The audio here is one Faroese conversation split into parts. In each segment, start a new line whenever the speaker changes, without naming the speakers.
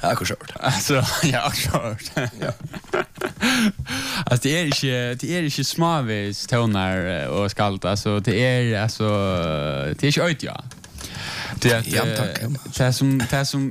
Akkurat.
Alltså, ja, akkurat.
Ja.
Alltså det är inte småvis tonar och skalt, alltså det är inte öjt, ja. Det som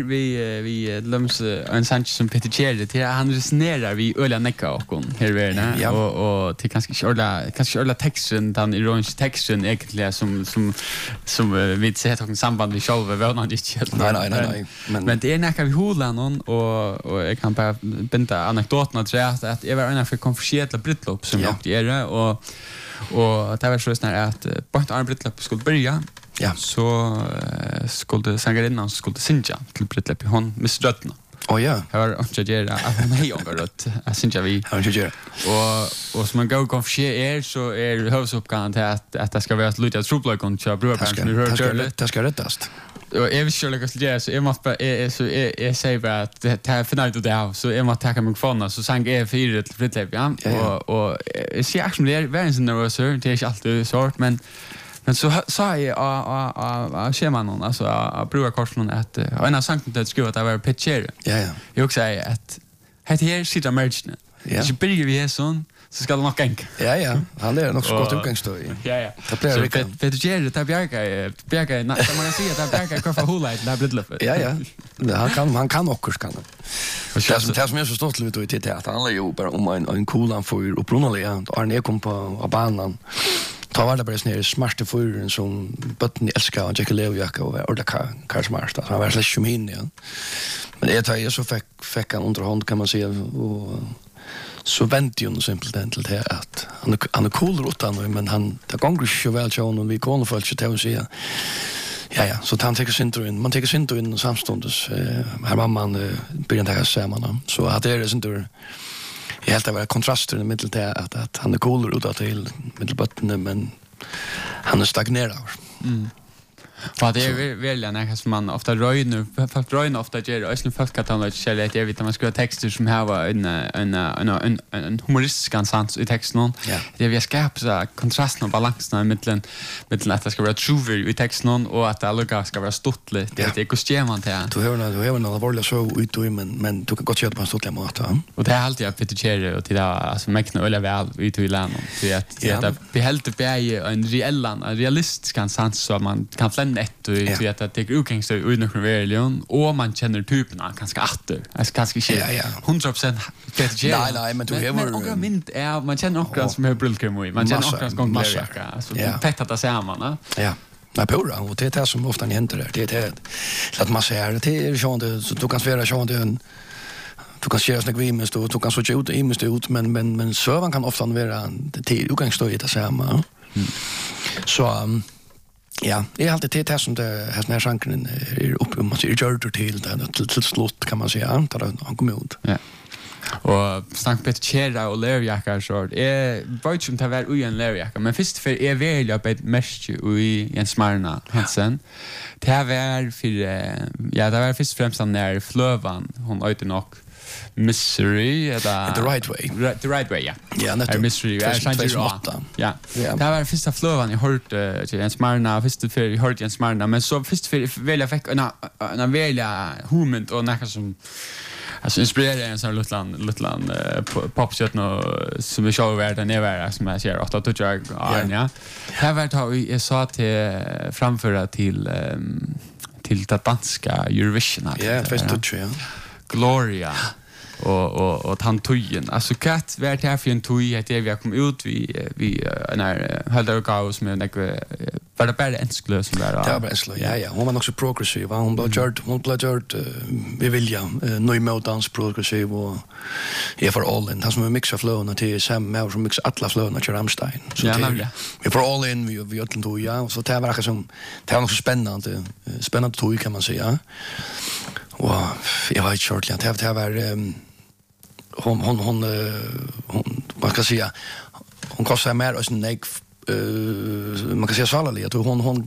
vi löms en Sanchez som Peter Cherry till han resonerar vi öliga necka och här verna och till kanske ölla texten den ironiska texten egentligen som vi ser ett samband vi själva väl inte.
Nej.
Men det är necka vi håller någon och jag kan bara binda anekdoten att jag var en för konfessionella bröllop som jag gjorde och det var så snart att på ett bröllop skulle börja.
Ja.
Så skulle sangerinnan skulle synja till bröllop hon med strötna.
Ja.
Jag var inte gärna att hon hej och rött. Jag synja vi.
Han gör.
Och som man går konfirmera så är huvuduppgåvan till att det ska vara ett litet trubbelkon till bröllopet.
Det ska rättast.
Och jag vill köra det så jag måste jag säger bara att det här förnöjt och det så jag måste tacka mig för så sang är för ett bröllop och jag ser actually det är världens nervös det är inte alltid svårt men så sa jag schemanon alltså brukarkorsen att en av sanken det skulle att det var pitcher.
Ja.
Jag också säger att här sitter mergen. Så börjar vi här så ska det nog gänga.
Ja. Han är nog så gott utgångsstå.
Ja.
Det blir det.
Pitcher det bjärga man kan se att det bjärga kaffe hållet där bröllopet.
Ja. Han kan också kan. Det som är så stolt ut och till att han är ju bara om en coolan för upprunnliga Arne kom på banan. Ta var det bara sån här smarte fyren som botten älskar och Jackie Leojaka och det Karl Smart. Han var slash min igen. Men det tar jag så fick han underhand kan man säga och så vänt ju simpelt till det att han är cool rotan men han det gånger ju väl så och vi kommer för att ta sig. Ja, så han tar sig in. Man tar sig in och samstundes här mamman börjar ta sig man så att det är inte jag helt var kontraster i mitt till att han är cool ut till mittelbotten men han är stagnerad.
Ja, det är väl något som man ofta röjner ofta gör och folk kan ta något själv jag vet att man ska ha texter som har en humoristisk ansats i texten. Det vi skapar så kontrasten och balansen i mitten att det ska vara trovärdigt i texten och att alla ska vara stottligt. Det är kostjäman till.
Du hör några vanliga så ut men du kan gott köra på en stottlig mat.
Och det är alltid att Peter Cherry och till det alltså mäkna öliga väl ut i landet. Det att vi helt uppe en realistisk ansats så man kan ett och vet att det är utgångst ut någon religion och man känner typerna ganska åter. Alltså ganska shit. 100% Peter.
Nej, men du har
men man känner också som hur brulkar man känner också gång massa. Alltså fett att säga man.
Ja. Nej, pura och det är som ofta händer där. Det är att man säger det är ju så du kan svära sånt du kan köra snack vimst och du kan så ut imst ut men servern kan ofta vara till utgångst i det samma. Så ja, det är alltid det som det här när sanken är uppe man ser gjort till det till slott kan man säga att han kommer ut.
Ja. Och snack Peter Cherry och Leojaka så är vad som tar väl en Leojaka men först för är väl jag bet mest i en smarna Hansen. Det här var för det var först främst när Flövan hon ute nog Mystery eller
The Right Way.
The Right Way, ja.
Ja, det
Mystery. Ja. Det var första Flövan jag hörde Jens Marna först för jag hörde Jens Marna men så först för väl jag fick en välja humant och något som alltså inspirerade en sån lutland popshot som vi show världen är värd som jag ser ofta touch ja. Här vart har jag sa till framföra till det danska Eurovision.
Ja, först touch ja.
Gloria och tantujen. Alltså katt vart här för en tui att vi har kommit ut vi när höll kaos med var det bara en sklö som var.
Det var bara en sklö. Ja. Hon var också progressiv. Hon blev gjort vi vilja ny modans progressiv och är för all in. Han som är mixa flowna till Sam med som mixa alla flowna till Rammstein. Så vi för all in vi åt den ja och så det var som det var nog så spännande tui kan man säga. Och jag var shortly att det var hon vad ska jag säga hon kostar mer än en egg man kan säga svallig att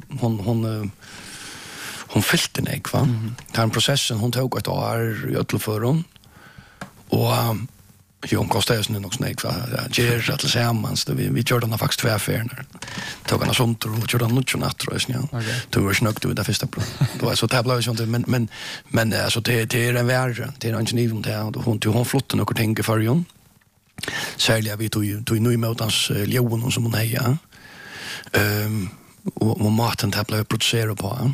hon fyllde en egg va. Den processen hon tog ett år i öll för hon och Jo, kostar ju nog snägt va. Ger att tillsammans vi gör den faktiskt tvärfärner. Tog han sånt och gjorde något natt tror jag. Okej. Du var snökt ut där första plan. Då så tablar ju inte men alltså det är en värre. Det är inte nivån där och hon flottar något tänker för ju. Särskilt vi tog nu emot hans lejon som hon hejar. Och maten tablar producerar på.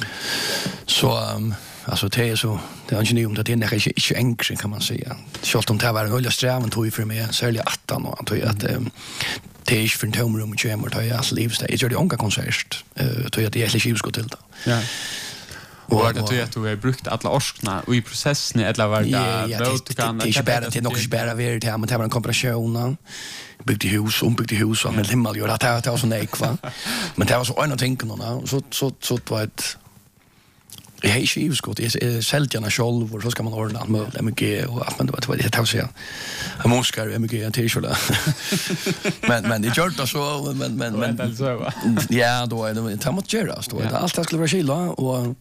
Så alltså det är så det är inte nyom det är inte enkelt kan man säga. Självt om det var en olja strävan tog ju för mig särskilt 18 och tog att det är inte för en tomrum och tjämmer tar jag alltså livsteg. Jag gör det ånga konsert tog jag det egentligen kivskott till det.
Ja. Och det tror jag att du har brukt alla orskna och i processen eller var det
det är inte bara det är nog inte bara det här men det var en kombination byggde hus och med himmel gör det var så nekva men det var så en ting så var ett jag har inte kivskott jag säljt gärna själv och så ska man ordna allt möjligt MG och allt men det var det jag säger jag måskar MG en t-shirt men det gör det så men ja då är det tar mot göras då allt det skulle vara skilla och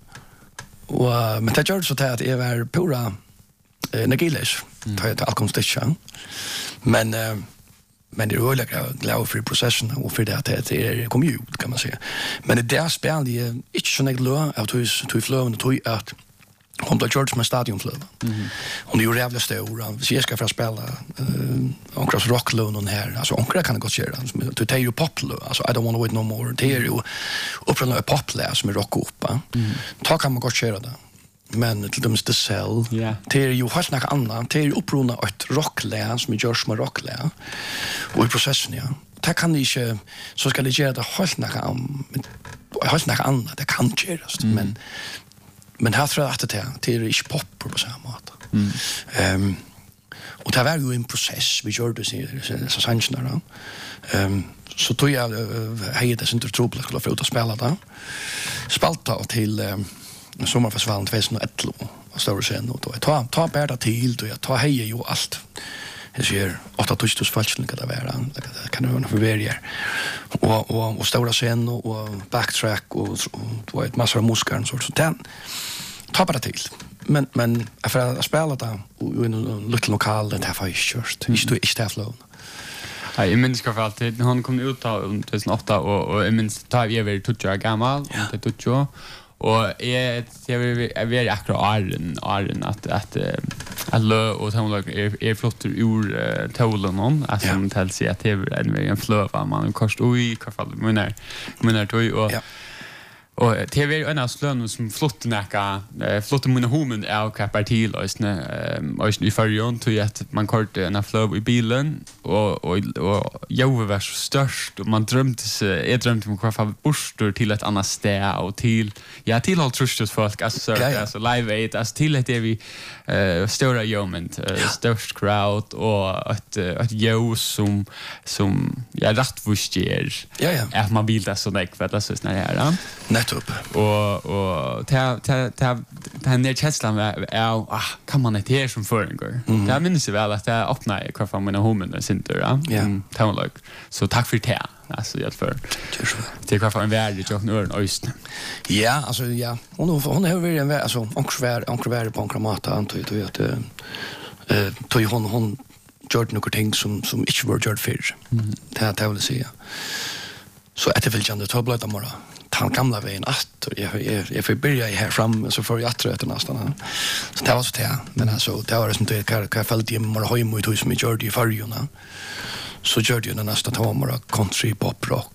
men det gör så att det är pura negilis tar jag allt konstition men det är roligt glad för processen och för det att det kommer ju ut kan man säga men det där spelar det inte så neglo att du flöven och att hon tar George med stadionflöv. Hon är ju jävla stor. Så jag ska få spela Onkras rocklån här. Alltså Onkra kan det gott göra. Det är ju poplö. Alltså I don't want to wait no more. Det är ju upprörande poplä som är rockoppa. Ta kan man gott göra det. Men till dem The Cell. Det är ju helt något annat. Det är ju upprörande ett rocklä som är George med rocklä. Och i processen ja. Det kan inte så ska det göra det helt något annat. Det kan göras. Men här tror jag att det är inte pop på samma sätt. Och det var ju en process vi gjorde så sannsynare. Så tog jag hejade sin trobel skulle få ut och spela det. Spalta till sommarfestivalen 2011 och stora scen och då ta bärda till då jag tar heje ju allt. Jag ser 8000 falskningar där vara. Det kan ju vara för varje. Och stora scen och backtrack och då ett massa muskler så där. Ta bara till. Men för att spela det i en liten lokal det här var kört. Inte stäfflån.
Ja, jag minns för alltid hon kom ut av 2008 och jag minns ta vi över 20 år gammal och det 20 och jag vill akkurat Arden att lö och tonlag är flott ur tolen om alltså som till sig att det är en flöva man kost oj i fall menar då och TV är en av slön som flott näka flott mina homen är och kapartil och i förjon till att man kort en flöv i bilen och jag var så störst och man drömde om kvar för borstor till ett annat ställe och till allt trustet folk alltså live aid alltså till att det vi stora moment störst crowd och ett jo som jag rätt vuster att man bildar så där för att så när det är
nettopp.
Och den känslan är kan man inte som föregår. Det minns jag väl att det öppnar kvar från mina homen sin tur. Ja. Så tack för det. Alltså jag för. Det kvar från en värld jag nu en öst.
Ja, alltså ja. Hon har väl en alltså onkelvärd på Ankramata antar jag att tog hon gjort några ting som inte var gjort förr. Det vill säga. Så efterföljande tablet av morgon. Han gamla vägen att jag får börja här fram så får jag att nästan. Så det var så det. Men alltså det var som det kan fällt i mer höj mot hus med Jordi i förjorna. Så Jordi den nästa tomra country pop rock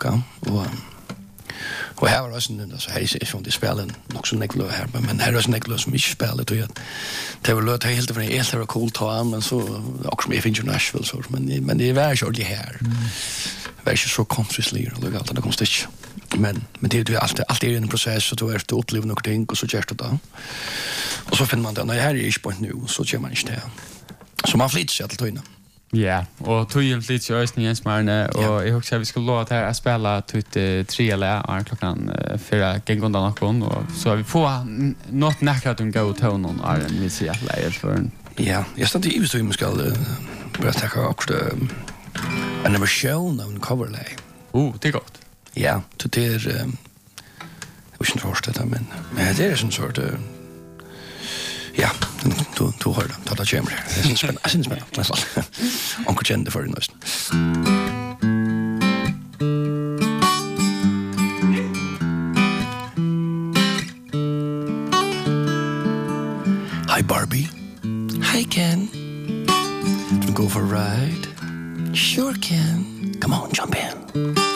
och här var det så här är som det spelen också Nicolas här men här är det Nicolas som inte spelar det var låt helt för en helt cool town men så också med International så men det var Jordi här. Det är så consciously och allt det konstigt. Men det är alltid är en process så då är det uppleva något ting och så gör det då. Och så finner man det när här är ju på nu så gör man inte det. Så man flyttar sig till innan.
Ja, och tog ju lite ösning Jens Marne och jag hoppas att vi ska låta här att spela till 3 eller klockan 4 gånger någon och så har vi på något näkrat om go tone någon är vi ser att lägga för. Ja,
jag står i så vi ska berätta också en version av en cover lay.
Det är gott.
Ja, det är jag vet inte först det men det är en sort ja, Du hör det, ta det kommer här. Det är spännande. Jag syns spännande nästan. Onkel kände för det nästan. Hi Barbie. Hi Ken. Do you go for a ride? Sure Ken. Come on, jump in.